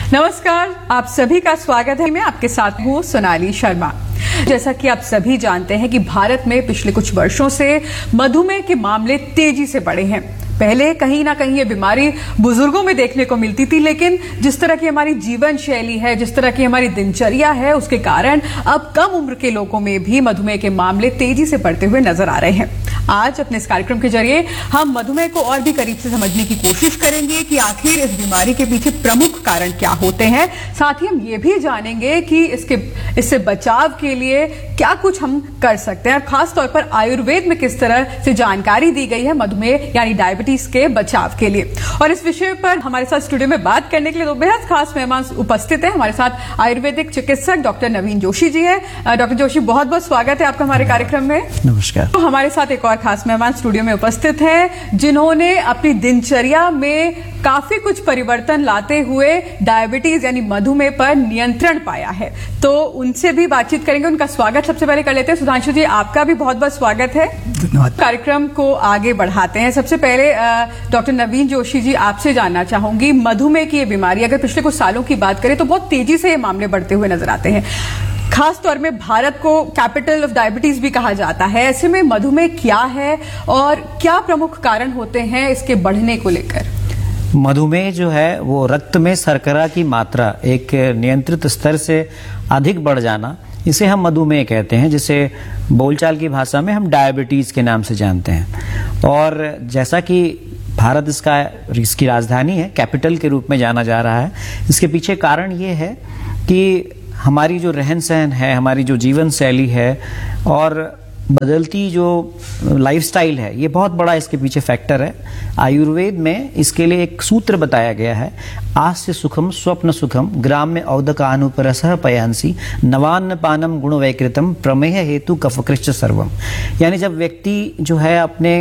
नमस्कार, आप सभी का स्वागत है। मैं आपके साथ हूँ सोनाली शर्मा। जैसा कि आप सभी जानते हैं कि भारत में पिछले कुछ वर्षों से मधुमेह के मामले तेजी से बढ़े हैं। पहले कहीं ना कहीं ये बीमारी बुजुर्गों में देखने को मिलती थी, लेकिन जिस तरह की हमारी जीवन शैली है, जिस तरह की हमारी दिनचर्या है, उसके कारण अब कम उम्र के लोगों में भी मधुमेह के मामले तेजी से बढ़ते हुए नजर आ रहे हैं। आज अपने इस कार्यक्रम के जरिए हम मधुमेह को और भी करीब से समझने की कोशिश करेंगे कि आखिर इस बीमारी के पीछे प्रमुख कारण क्या होते हैं। साथ ही हम ये भी जानेंगे कि इससे बचाव के लिए क्या कुछ हम कर सकते हैं, खासतौर पर आयुर्वेद में किस तरह से जानकारी दी गई है मधुमेह यानी डायबिटीज के बचाव के लिए। और इस विषय पर हमारे साथ स्टूडियो में बात करने के लिए दो बेहद खास मेहमान उपस्थित हैं। हमारे साथ आयुर्वेदिक चिकित्सक डॉक्टर नवीन जोशी जी हैं। डॉक्टर जोशी, बहुत बहुत स्वागत है आपका हमारे कार्यक्रम में। नमस्कार। तो हमारे साथ एक और खास मेहमान स्टूडियो में उपस्थित हैं जिन्होंने अपनी दिनचर्या में काफी कुछ परिवर्तन लाते हुए डायबिटीज यानी मधुमेह पर नियंत्रण पाया है, तो उनसे भी बातचीत करेंगे। उनका स्वागत सबसे पहले कर लेते हैं। सुधांशु जी, आपका भी बहुत बहुत स्वागत है। धन्यवाद। कार्यक्रम को आगे बढ़ाते हैं। सबसे पहले डॉक्टर नवीन जोशी जी, आपसे जानना चाहूंगी, मधुमेह की ये बीमारी अगर पिछले कुछ सालों की बात करें तो बहुत तेजी से ये मामले बढ़ते हुए नजर आते हैं। खास तौर में भारत को कैपिटल ऑफ डायबिटीज भी कहा जाता है। ऐसे में मधुमेह क्या है और क्या प्रमुख कारण होते हैं इसके बढ़ने को लेकर? मधुमेह जो है वो रक्त में शर्करा की मात्रा एक नियंत्रित स्तर से अधिक बढ़ जाना, इसे हम मधुमेह कहते हैं, जिसे बोलचाल की भाषा में हम डायबिटीज के नाम से जानते हैं। और जैसा कि भारत इसकी राजधानी है, कैपिटल के रूप में जाना जा रहा है, इसके पीछे कारण ये है कि हमारी जो रहन सहन है, हमारी जो जीवन शैली है और बदलती जो लाइफस्टाइल है, ये बहुत बड़ा इसके पीछे फैक्टर है। आयुर्वेद में इसके लिए एक सूत्र बताया गया है, आस्य सुखम स्वप्न सुखम ग्राम्य औदकानुपरसः पयांसी नवान्न पानम गुण वैकृतम प्रमेह हेतु कफकृष्ट सर्वम। यानी जब व्यक्ति जो है अपने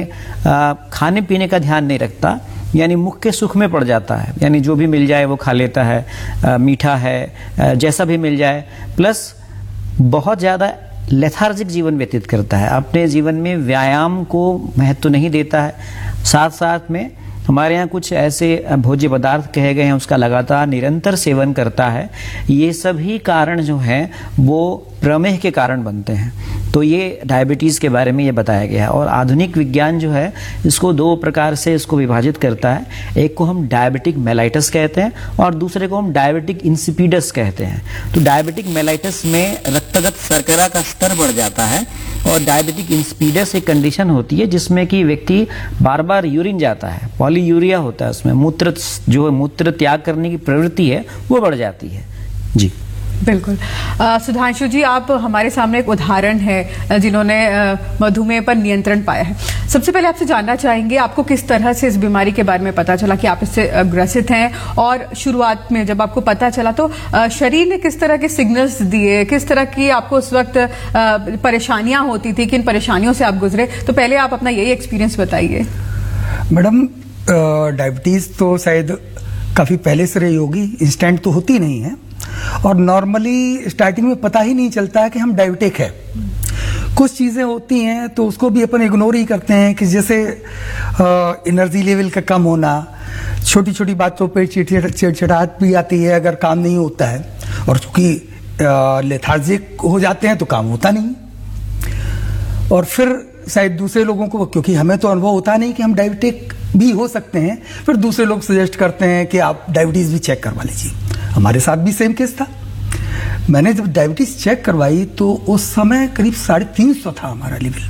खाने पीने का ध्यान नहीं रखता, यानी मुख के सुख में पड़ जाता है, यानी जो भी मिल जाए वो खा लेता है, मीठा है, जैसा भी मिल जाए, प्लस बहुत ज़्यादा लेथार्जिक जीवन व्यतीत करता है, अपने जीवन में व्यायाम को महत्व नहीं देता है। साथ साथ में हमारे यहाँ कुछ ऐसे भोज्य पदार्थ कहे गए हैं, उसका लगातार निरंतर सेवन करता है। ये सभी कारण जो हैं वो प्रमेह के कारण बनते हैं। तो ये डायबिटीज़ के बारे में ये बताया गया है। और आधुनिक विज्ञान जो है इसको दो प्रकार से इसको विभाजित करता है। एक को हम डायबिटिक मेलाइटस कहते हैं और दूसरे को हम डायबिटिक इंसिपिडस कहते हैं। तो डायबिटिक मेलाइटस में रक्तगत शर्करा का स्तर बढ़ जाता है और डायबिटिक इंसिपिडस एक कंडीशन होती है जिसमें कि व्यक्ति बार बार यूरिन जाता है, पॉलीयूरिया होता है, उसमें मूत्र त्याग करने की प्रवृत्ति है वो बढ़ जाती है। जी बिल्कुल। सुधांशु जी, आप हमारे सामने एक उदाहरण है जिन्होंने मधुमेह पर नियंत्रण पाया है। सबसे पहले आपसे जानना चाहेंगे, आपको किस तरह से इस बीमारी के बारे में पता चला कि आप इससे ग्रसित हैं, और शुरुआत में जब आपको पता चला तो शरीर ने किस तरह के सिग्नल्स दिए, किस तरह की आपको उस वक्त परेशानियां होती थी, किन परेशानियों से आप गुजरे? तो पहले आप अपना यही एक्सपीरियंस बताइए। मैडम, डायबिटीज तो शायद काफी पहले से रही होगी, इंस्टेंट तो होती नहीं है, और नॉर्मली स्टार्टिंग में पता ही नहीं चलता है कि हम डायबिटिक है। कुछ चीजें होती हैं तो उसको भी अपन इग्नोर ही करते हैं, कि जैसे एनर्जी लेवल का कम होना, छोटी छोटी बातों पे चिड़चिड़ाहट भी आती है अगर काम नहीं होता है, और चूंकि लेथार्जिक हो जाते हैं तो काम होता नहीं। और फिर शायद दूसरे लोगों को, क्योंकि हमें तो अनुभव होता नहीं कि हम डायबिटिक भी हो सकते हैं, फिर दूसरे लोग सजेस्ट करते हैं कि आप डायबिटीज भी चेक करवा लीजिए। हमारे साथ भी सेम केस था। मैंने जब डायबिटीज चेक करवाई तो उस समय करीब 350 था हमारा लेवल।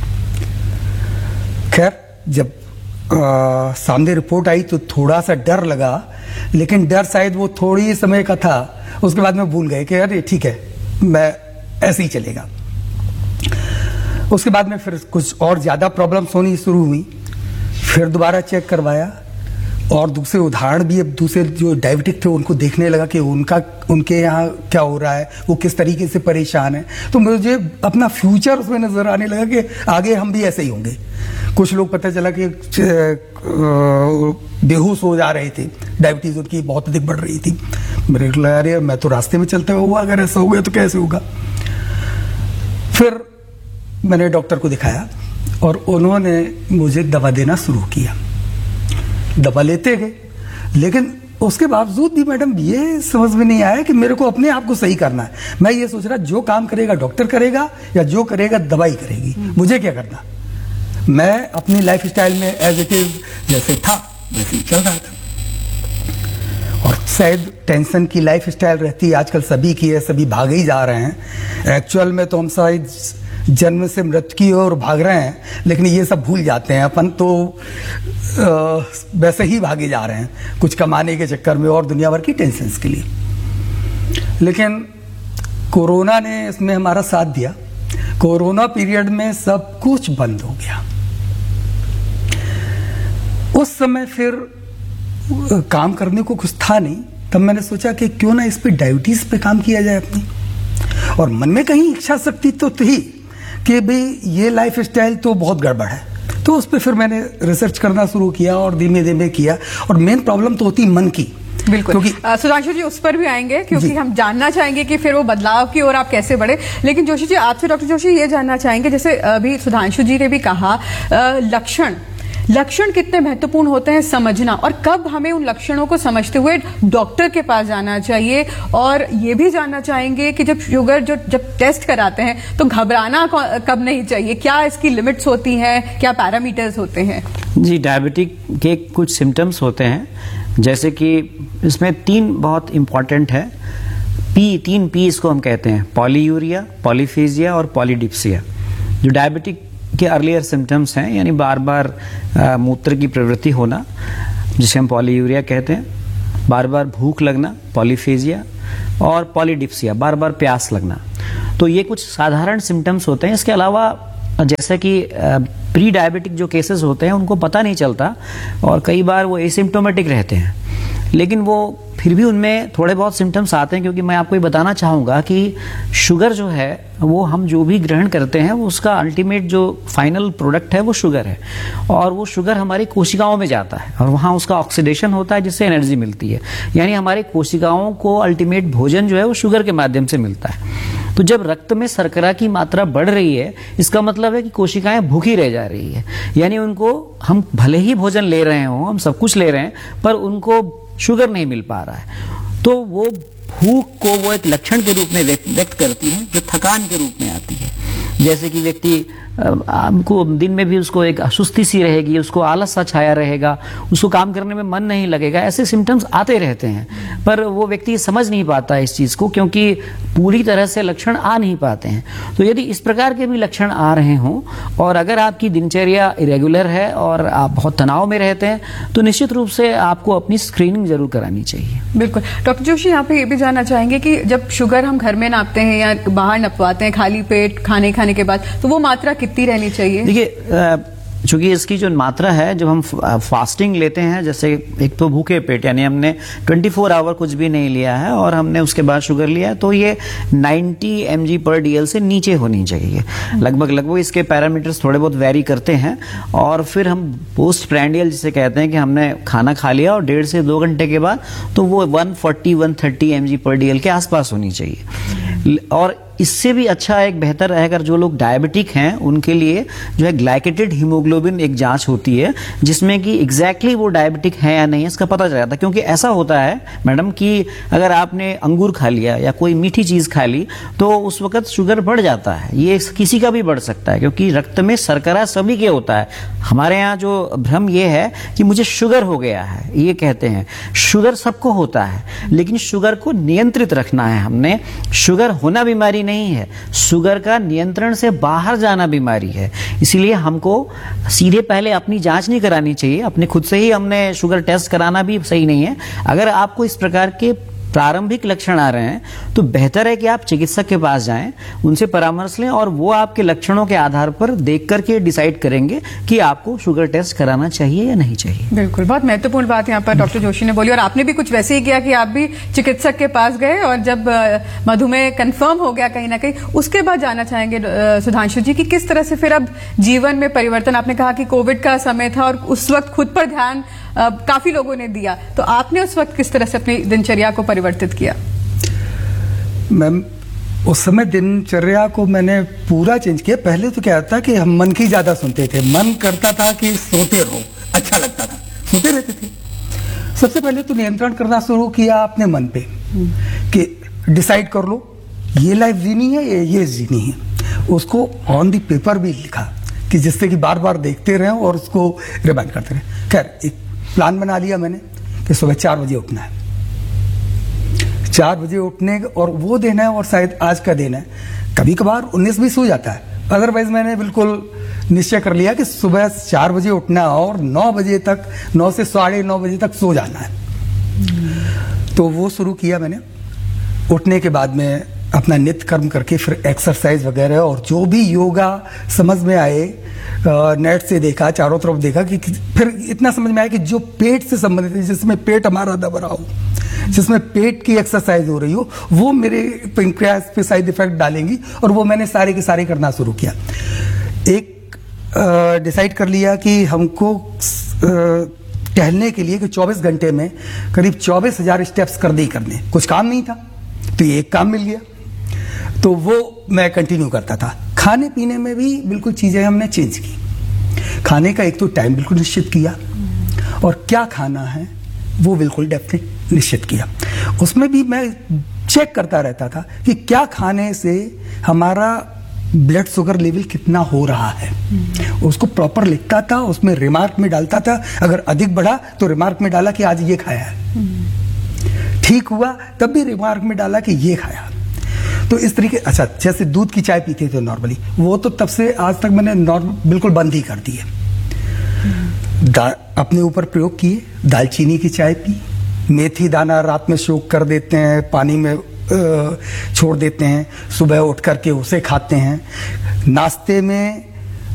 खैर, जब सामने रिपोर्ट आई तो थोड़ा सा डर लगा, लेकिन डर शायद वो थोड़ी समय का था, उसके बाद में भूल गए कि अरे ठीक है, मैं ऐसे ही चलेगा। उसके बाद में फिर कुछ और ज्यादा प्रॉब्लम्स होनी शुरू हुई, फिर दोबारा चेक करवाया, और दूसरे उदाहरण भी अब दूसरे जो डायबिटिक थे उनको देखने लगा कि उनके यहाँ क्या हो रहा है, वो किस तरीके से परेशान है। तो मुझे अपना फ्यूचर उसमें नजर आने लगा कि आगे हम भी ऐसे ही होंगे। कुछ लोग पता चला कि बेहोश हो जा रहे थे, डायबिटीज उनकी बहुत अधिक बढ़ रही थी। मेरे को लगा अरे मैं तो रास्ते में चलता हुआ, अगर ऐसा हो गया तो कैसे होगा। फिर मैंने डॉक्टर को दिखाया और उन्होंने मुझे दवा देना शुरू किया। दवा लेते गए, लेकिन उसके बावजूद भी मैडम ये समझ में नहीं आया कि मेरे को अपने आप को सही करना है। मैं ये सोच रहा जो काम करेगा डॉक्टर करेगा या जो करेगा दवाई करेगी, मुझे क्या करना। मैं अपनी लाइफ स्टाइल में एज इट इज जैसे था वैसे ही चल रहा था। और शायद टेंशन की लाइफ स्टाइल रहती है आजकल सभी की है, सभी भागे ही जा रहे हैं। एक्चुअल में तो हम शायद जन्म से मृत्यु की ओर भाग रहे हैं, लेकिन ये सब भूल जाते हैं। अपन तो वैसे ही भागे जा रहे हैं कुछ कमाने के चक्कर में और दुनिया भर की टेंशन के लिए। लेकिन कोरोना ने इसमें हमारा साथ दिया। कोरोना पीरियड में सब कुछ बंद हो गया। उस समय फिर काम करने को कुछ था नहीं, तब मैंने सोचा कि क्यों ना इस पे डायबिटीज पे काम किया जाए अपनी। और मन में कहीं इच्छा शक्ति तो थी कि भाई ये लाइफ स्टाइल तो बहुत गड़बड़ है, तो उस पर फिर मैंने रिसर्च करना शुरू किया और धीमे धीमे किया। और मेन प्रॉब्लम तो होती मन की। बिल्कुल, क्योंकि सुधांशु जी उस पर भी आएंगे, क्योंकि हम जानना चाहेंगे कि फिर वो बदलाव की ओर आप कैसे बढ़े। लेकिन जोशी जी, आपसे डॉक्टर जोशी ये जानना चाहेंगे, जैसे अभी सुधांशु जी ने भी कहा, लक्षण कितने महत्वपूर्ण होते हैं समझना, और कब हमें उन लक्षणों को समझते हुए डॉक्टर के पास जाना चाहिए। और ये भी जानना चाहेंगे कि जब शुगर जब टेस्ट कराते हैं तो घबराना कब नहीं चाहिए, क्या इसकी लिमिट्स होती हैं, क्या पैरामीटर्स होते हैं? जी, डायबिटिक के कुछ सिम्टम्स होते हैं, जैसे कि इसमें 3 बहुत इंपॉर्टेंट है। 3 P इसको हम कहते हैं, पॉलीयूरिया, पॉलीफेजिया और पॉलीडिप्सिया। जो डायबिटिक के अर्लियर सिम्टम्स हैं, यानी बार बार मूत्र की प्रवृत्ति होना, जिसे हम पॉलीयूरिया कहते हैं, बार बार भूख लगना, पॉलीफेजिया, और पॉलीडिप्सिया, बार बार प्यास लगना। तो ये कुछ साधारण सिम्टम्स होते हैं। इसके अलावा जैसा कि प्री डायबिटिक जो केसेस होते हैं उनको पता नहीं चलता और कई बार वो एसिम्प्टोमेटिक रहते हैं, लेकिन वो फिर भी उनमें थोड़े बहुत सिम्टम्स आते हैं। क्योंकि मैं आपको ये बताना चाहूँगा कि शुगर जो है वो हम जो भी ग्रहण करते हैं वो उसका अल्टीमेट जो फाइनल प्रोडक्ट है वो शुगर है, और वो शुगर हमारी कोशिकाओं में जाता है और वहाँ उसका ऑक्सीडेशन होता है जिससे एनर्जी मिलती है। यानी हमारे कोशिकाओं को अल्टीमेट भोजन जो है वो शुगर के माध्यम से मिलता है। तो जब रक्त में शर्करा की मात्रा बढ़ रही है, इसका मतलब है कि कोशिकाएं भूखी रह जा रही है। यानी उनको, हम भले ही भोजन ले रहे हों, हम सब कुछ ले रहे हैं, पर उनको शुगर नहीं मिल पा रहा है। तो वो भूख को वो एक लक्षण के रूप में व्यक्त करती है, जो थकान के रूप में आती है। जैसे कि व्यक्ति हमको दिन में भी उसको एक सुस्ती सी रहेगी, उसको आलस सा छाया रहेगा, उसको काम करने में मन नहीं लगेगा, ऐसे सिम्टम्स आते रहते हैं। पर वो व्यक्ति समझ नहीं पाता इस चीज को, क्योंकि पूरी तरह से लक्षण आ नहीं पाते हैं। तो यदि इस प्रकार के भी लक्षण आ रहे हों और अगर आपकी दिनचर्या इरेगुलर है और आप बहुत तनाव में रहते हैं, तो निश्चित रूप से आपको अपनी स्क्रीनिंग जरूर करानी चाहिए। बिल्कुल। डॉक्टर जोशी, यहाँ पे ये भी जानना चाहेंगे कि जब शुगर हम घर में नापते हैं या बाहर नपवाते हैं खाली पेट खाने के बाद, तो वो मात्रा कितनी रहनी चाहिए? देखिए, चूंकि इसकी जो मात्रा है, जब हम फास्टिंग लेते हैं, जैसे एक तो भूखे पेट, यानी हमने 24 आवर कुछ भी नहीं लिया है और हमने उसके बाद शुगर लिया है, तो ये 90 mg/dl से नीचे होनी चाहिए। लगभग इसके पैरामीटर्स थोड़े बहुत वेरी करते हैं। और फिर हम पोस्ट प्रैंडियल जिसे कहते हैं कि हमने खाना खा लिया और 1.5 से 2 घंटे के बाद, तो वो 140-130 mg/dl के आसपास होनी चाहिए। और इससे भी अच्छा एक बेहतर है, अगर जो लोग डायबिटिक हैं उनके लिए जो है ग्लाइकेटेड हीमोग्लोबिन एक जांच होती है, जिसमें कि एग्जैक्टली वो डायबिटिक है या नहीं इसका पता चल जाता है। क्योंकि ऐसा होता है मैडम कि अगर आपने अंगूर खा लिया या कोई मीठी चीज खा ली तो उस वक्त शुगर बढ़ जाता है। ये किसी का भी बढ़ सकता है, क्योंकि रक्त में शर्करा सभी के होता है। हमारे यहाँ जो भ्रम ये है कि मुझे शुगर हो गया है, ये कहते हैं। शुगर सबको होता है, लेकिन शुगर को नियंत्रित रखना है हमने। शुगर होना बीमारी नहीं है, शुगर का नियंत्रण से बाहर जाना बीमारी है। इसीलिए हमको सीधे पहले अपनी जांच नहीं करानी चाहिए, अपने खुद से ही हमने शुगर टेस्ट कराना भी सही नहीं है। अगर आपको इस प्रकार के प्रारंभिक लक्षण आ रहे हैं तो बेहतर है कि आप चिकित्सक के पास जाएं, उनसे परामर्श लें और वो आपके लक्षणों के आधार पर देख करके डिसाइड करेंगे कि आपको शुगर टेस्ट कराना चाहिए या नहीं चाहिए। बिल्कुल, बहुत महत्वपूर्ण बात यहाँ पर डॉक्टर जोशी ने बोली, और आपने भी कुछ वैसे ही किया कि आप भी चिकित्सक के पास गए और जब मधुमेह कंफर्म हो गया कहीं ना कहीं, उसके बाद जानना चाहेंगे सुधांशु जी कि किस तरह से फिर अब जीवन में परिवर्तन। आपने कहा कि कोविड का समय था और उस वक्त खुद पर ध्यान काफी लोगों ने दिया, तो आपने उस वक्त किस तरह से अपनी दिनचर्या को परिवर्तित किया? मैम, उस समय दिनचर्या को मैंने पूरा चेंज किया। पहले तो क्या था कि हम मन की ज्यादा सुनते थे, मन करता था कि सोते रहो, अच्छा लगता था, सोते रहते थे। सबसे पहले तो नियंत्रण करना शुरू किया अपने मन पे कि डिसाइड कर लो ये लाइफ जीनी है ये जीनी है। उसको ऑन दी पेपर भी लिखा कि जिससे कि बार बार देखते रहें और उसको रिमाइंड करते रहें। खैर एक प्लान बना लिया मैंने कि सुबह 4 बजे उठना है, 4 बजे उठने और वो देना है, और शायद आज का दिन है, कभी कभार 19-20 हो जाता है, अदरवाइज मैंने बिल्कुल निश्चय कर लिया कि सुबह 4 बजे उठना है और 9 बजे तक, 9 से 9:30 बजे तक सो जाना है। तो वो शुरू किया मैंने। उठने के बाद में अपना नित्य कर्म करके फिर एक्सरसाइज वगैरह और जो भी योगा समझ में आए, नेट से देखा, चारों तरफ देखा कि फिर इतना समझ में आया कि जो पेट से संबंधित है, जिसमें पेट हमारा दब रहा हो, जिसमें पेट की एक्सरसाइज हो रही हो, वो मेरे पेनक्रियास पे साइड इफेक्ट डालेंगी, और वो मैंने सारे के सारे करना शुरू किया। एक डिसाइड कर लिया कि हमको टहलने के लिए कि 24 घंटे में करीब 24,000 स्टेप्स करने ही करने। कुछ काम नहीं था तो ये एक काम मिल गया, तो वो मैं कंटिन्यू करता था। खाने पीने में भी बिल्कुल चीजें हमने चेंज की। खाने का एक तो टाइम बिल्कुल निश्चित किया, और क्या खाना है वो बिल्कुल डेफिनेट निश्चित किया। उसमें भी मैं चेक करता रहता था कि क्या खाने से हमारा ब्लड शुगर लेवल कितना हो रहा है, उसको प्रॉपर लिखता था, उसमें रिमार्क में डालता था। अगर अधिक बढ़ा तो रिमार्क में डाला कि आज ये खाया है, ठीक हुआ तब भी रिमार्क में डाला कि ये खाया। तो इस तरीके, अच्छा जैसे दूध की चाय पीते थे नॉर्मली, वो तो तब से आज तक मैंने बिल्कुल बंद ही कर दी है। अपने ऊपर प्रयोग किए, दालचीनी की चाय पी, मेथी दाना रात में सोख कर देते हैं, पानी में छोड़ देते हैं, सुबह उठ करके उसे खाते हैं। नाश्ते में